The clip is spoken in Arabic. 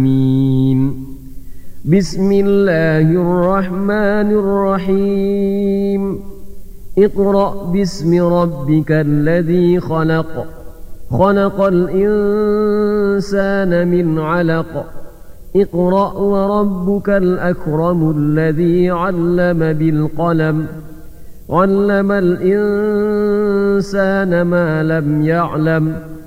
بسم الله الرحمن الرحيم اقرأ باسم ربك الذي خلق خلق الإنسان من علق اقرأ وربك الأكرم الذي علم بالقلم علم الإنسان ما لم يعلم